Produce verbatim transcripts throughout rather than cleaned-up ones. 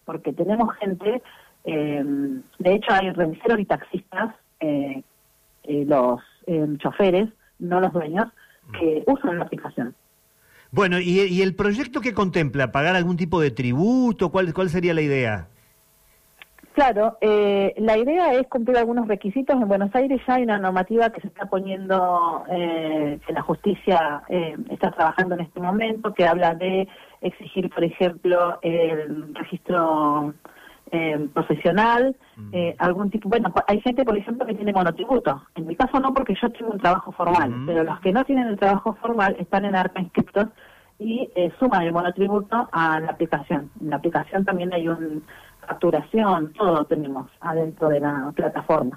porque tenemos gente, eh, de hecho hay remiseros y taxistas, eh, eh, los eh, choferes, no los dueños, que usan la aplicación. Bueno, ¿y, y el proyecto qué contempla? ¿Pagar algún tipo de tributo? ¿Cuál, cuál sería la idea? Claro, eh, la idea es cumplir algunos requisitos. En Buenos Aires ya hay una normativa que se está poniendo, eh, que la justicia eh, está trabajando en este momento, que habla de exigir, por ejemplo, el registro eh, profesional, eh, algún tipo, bueno, hay gente, por ejemplo, que tiene monotributo. En mi caso no, porque yo tengo un trabajo formal, uh-huh. pero los que no tienen el trabajo formal están en ARPA inscriptos y eh, suman el monotributo a la aplicación. En la aplicación también hay un facturación, todo tenemos adentro de la plataforma.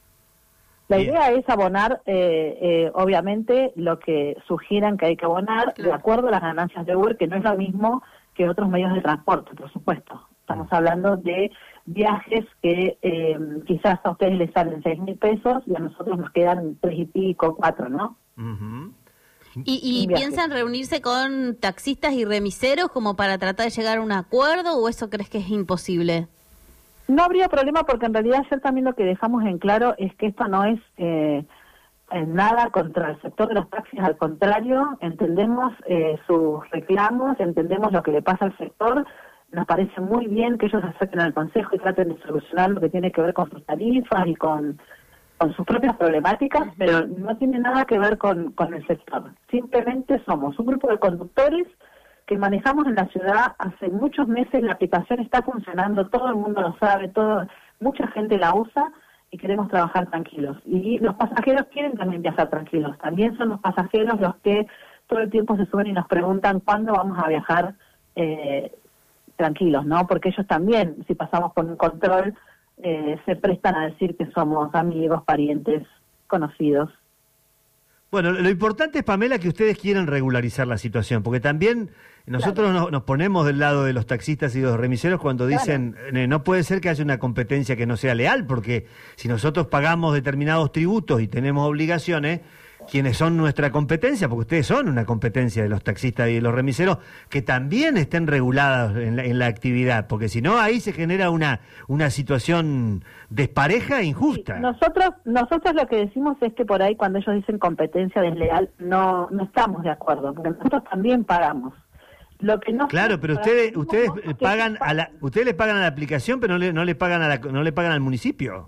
La Bien. idea es abonar, eh, eh, obviamente, lo que sugieran que hay que abonar, claro. de acuerdo a las ganancias de Uber, que no es lo mismo que otros medios de transporte, por supuesto. Estamos hablando de viajes que eh, quizás a ustedes les salen seis mil pesos y a nosotros nos quedan tres y pico, cuatro, ¿no? Uh-huh. ¿Y, y piensan reunirse con taxistas y remiseros como para tratar de llegar a un acuerdo o eso crees que es imposible? No habría problema porque en realidad ayer también lo que dejamos en claro es que esto no es eh, nada contra el sector de los taxis, al contrario, entendemos eh, sus reclamos, entendemos lo que le pasa al sector, nos parece muy bien que ellos se acerquen al Consejo y traten de solucionar lo que tiene que ver con sus tarifas y con... con sus propias problemáticas, pero no tiene nada que ver con, con el sector. Simplemente somos un grupo de conductores que manejamos en la ciudad hace muchos meses, la aplicación está funcionando, todo el mundo lo sabe, todo, mucha gente la usa y queremos trabajar tranquilos. Y los pasajeros quieren también viajar tranquilos, también son los pasajeros los que todo el tiempo se suben y nos preguntan cuándo vamos a viajar eh, tranquilos, ¿no? Porque ellos también, si pasamos por un control, Eh, se prestan a decir que somos amigos, parientes, conocidos. Bueno, lo importante es, Pamela, que ustedes quieren regularizar la situación, porque también nosotros claro. nos, nos ponemos del lado de los taxistas y de los remiseros cuando dicen, claro. eh, no puede ser que haya una competencia que no sea leal, porque si nosotros pagamos determinados tributos y tenemos obligaciones, quienes son nuestra competencia, porque ustedes son una competencia de los taxistas y de los remiseros, que también estén regulados en la, en la actividad, porque si no, ahí se genera una una situación despareja e injusta. Sí, nosotros nosotros lo que decimos es que por ahí cuando ellos dicen competencia desleal, no no estamos de acuerdo, porque nosotros también pagamos. Lo que no claro, pero ustedes ustedes pagan a la ustedes le pagan a la aplicación, pero no le no le pagan a la, no le pagan al municipio.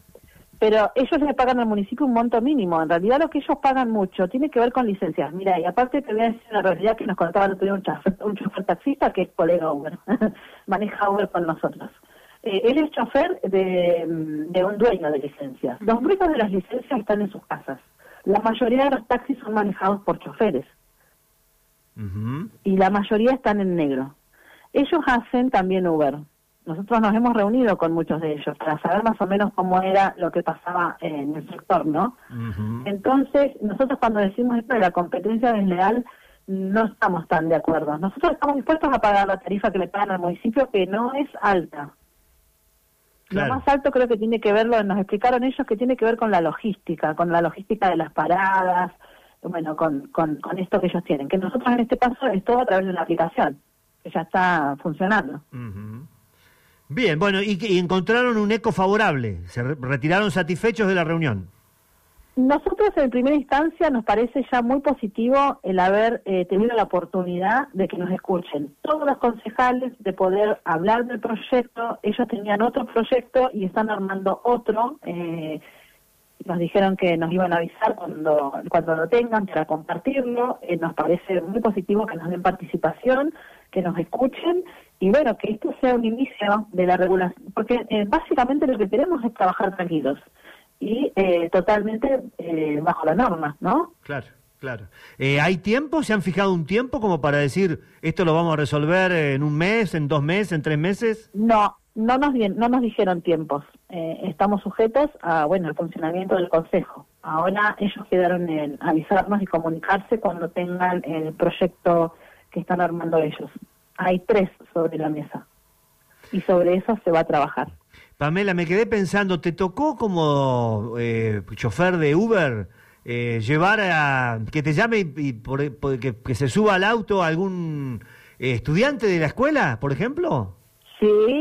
Pero ellos le pagan al municipio un monto mínimo. En realidad lo que ellos pagan mucho tiene que ver con licencias. Mira, y aparte te voy a decir una realidad que nos contaba el otro día un chofer, un chofer taxista que es colega Uber, maneja Uber con nosotros. Eh, él es chofer de, de un dueño de licencias. Los dueños de las licencias están en sus casas. La mayoría de los taxis son manejados por choferes. Uh-huh. Y la mayoría están en negro. Ellos hacen también Uber. Nosotros nos hemos reunido con muchos de ellos para saber más o menos cómo era lo que pasaba en el sector, ¿no? Uh-huh. Entonces, nosotros cuando decimos esto de la competencia desleal, no estamos tan de acuerdo. Nosotros estamos dispuestos a pagar la tarifa que le pagan al municipio, que no es alta. Claro. Lo más alto creo que tiene que ver, lo nos explicaron ellos, que tiene que ver con la logística, con la logística de las paradas, bueno, con, con, con esto que ellos tienen. Que nosotros en este caso es todo a través de una aplicación, que ya está funcionando. Uh-huh. Bien, bueno, y, y encontraron un eco favorable, se re retiraron satisfechos de la reunión. Nosotros en primera instancia nos parece ya muy positivo el haber eh, tenido la oportunidad de que nos escuchen todos los concejales, de poder hablar del proyecto. Ellos tenían otro proyecto y están armando otro. Eh, nos dijeron que nos iban a avisar cuando cuando lo tengan para compartirlo. Eh, nos parece muy positivo que nos den participación, que nos escuchen y bueno, que esto sea un inicio de la regulación, porque eh, básicamente lo que queremos es trabajar tranquilos y eh, totalmente eh, bajo la norma, ¿no? Claro, claro. Eh, ¿Hay tiempo? ¿Se han fijado un tiempo como para decir esto lo vamos a resolver en un mes, en dos meses, en tres meses? No, no nos, no nos dijeron tiempos. Eh, estamos sujetos a, bueno, el funcionamiento del Consejo. Ahora ellos quedaron en avisarnos y comunicarse cuando tengan el proyecto que están armando ellos. Hay tres sobre la mesa y sobre eso se va a trabajar. Pamela, me quedé pensando, ¿te tocó como eh, chofer de Uber eh, llevar a que te llame y, y por, por, que, que se suba al auto algún eh, estudiante de la escuela, por ejemplo? Sí.